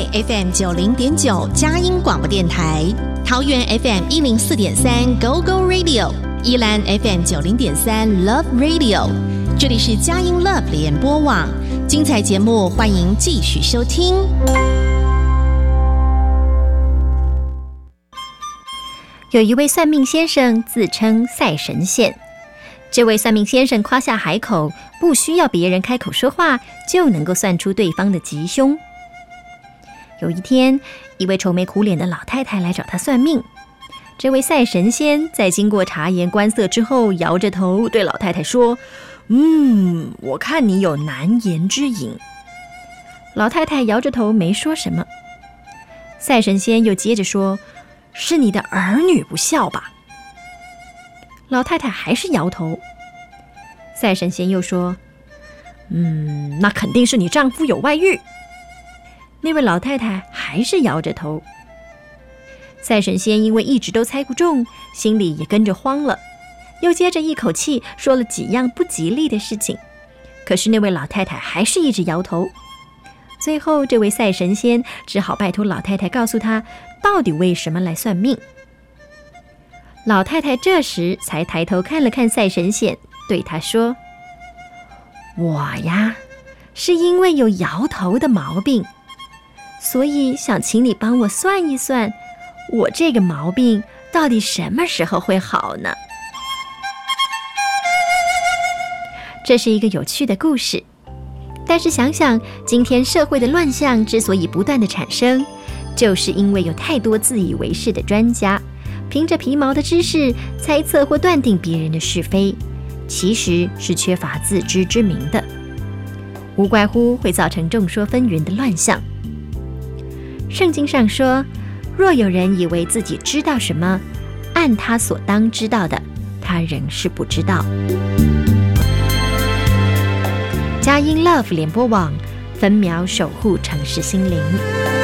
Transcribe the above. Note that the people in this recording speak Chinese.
FM 90.9佳音广播电台，桃园 FM 104.3 Go Go Radio， 宜兰 FM 90.3 Love Radio。这里是佳音 Love 联播网，精彩节目欢迎继续收听。 有一位算命先生自称赛神仙，这位算命先生夸下海口，不需要别人开口说话就能够算出对方的吉凶。有一天，一位愁眉苦脸的老太太来找他算命。这位赛神仙在经过察言观色之后，摇着头对老太太说：我看你有难言之隐。老太太摇着头没说什么。赛神仙又接着说：是你的儿女不孝吧？老太太还是摇头。赛神仙又说：那肯定是你丈夫有外遇。那位老太太还是摇着头。赛神仙因为一直都猜不中，心里也跟着慌了，又接着一口气说了几样不吉利的事情，可是那位老太太还是一直摇头。最后这位赛神仙只好拜托老太太告诉他到底为什么来算命。老太太这时才抬头看了看赛神仙，对他说：我呀，是因为有摇头的毛病，所以想请你帮我算一算，我这个毛病到底什么时候会好呢？这是一个有趣的故事，但是想想今天社会的乱象之所以不断的产生，就是因为有太多自以为是的专家，凭着皮毛的知识猜测或断定别人的是非，其实是缺乏自知之明的，无怪乎会造成众说纷纭的乱象。圣经上说，若有人以为自己知道什么，按他所当知道的，他仍是不知道。佳音 Love 联播网，分秒守护城市心灵。